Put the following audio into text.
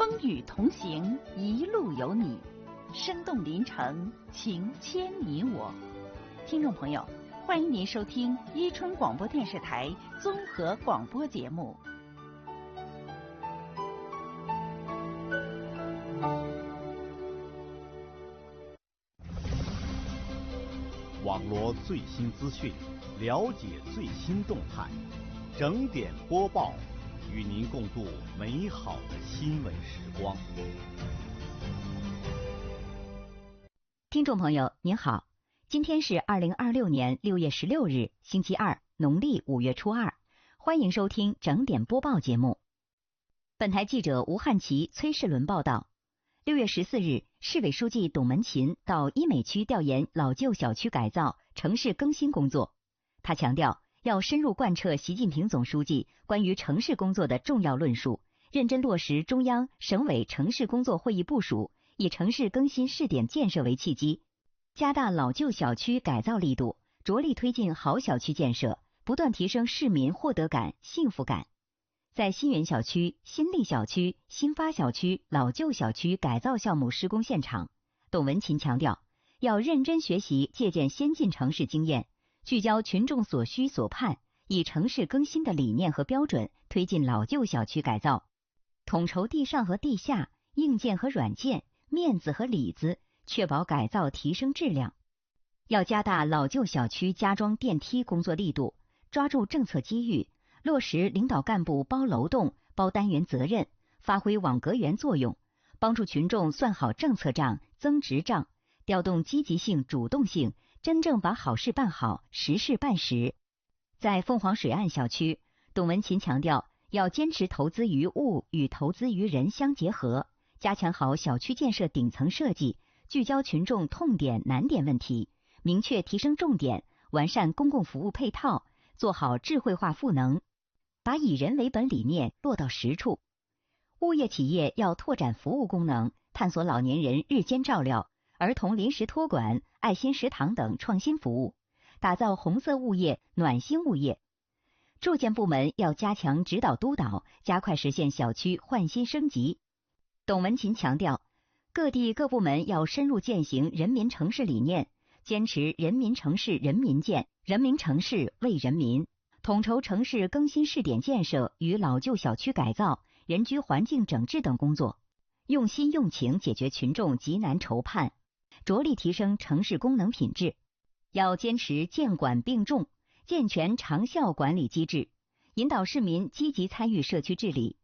风雨同行，一路有你，生动临城，情牵你我。听众朋友，欢迎您收听伊春广播电视台综合广播节目。 网罗最新资讯，了解最新动态，整点播报，与您共度美好的新闻时光。 听众朋友您好，今天是2026年6月16日星期二，农历5月初二，欢迎收听整点播报节目。本台记者吴汉奇、崔世伦报道，6月14日，市委书记董门勤到医美区调研老旧小区改造、城市更新工作。他强调，要深入贯彻习近平总书记关于城市工作的重要论述，认真落实中央、省委城市工作会议部署，以城市更新试点建设为契机，加大老旧小区改造力度，着力推进好小区建设，不断提升市民获得感、幸福感。在新源小区、新立小区、新发小区、老旧小区改造项目施工现场，董文勤强调，要认真学习借鉴先进城市经验，聚焦群众所需所盼，以城市更新的理念和标准推进老旧小区改造，统筹地上和地下、硬件和软件、面子和里子，确保改造提升质量。要加大老旧小区加装电梯工作力度，抓住政策机遇，落实领导干部包楼栋、包单元责任，发挥网格员作用，帮助群众算好政策账、增值账，调动积极性、主动性，真正把好事办好，实事办实。在凤凰水岸小区，董文勤强调，要坚持投资于物与投资于人相结合，加强好小区建设顶层设计，聚焦群众痛点难点问题，明确提升重点，完善公共服务配套，做好智慧化赋能，把以人为本理念落到实处。物业企业要拓展服务功能，探索老年人日间照料、儿童临时托管、爱心食堂等创新服务，打造红色物业、暖心物业。住建部门要加强指导督导，加快实现小区换新升级。董文勤强调，各地各部门要深入践行人民城市理念，坚持人民城市人民建，人民城市为人民，统筹城市更新试点建设与老旧小区改造、人居环境整治等工作，用心用情解决群众急难愁盼，着力提升城市功能品质。要坚持建管并重，健全长效管理机制，引导市民积极参与社区治理，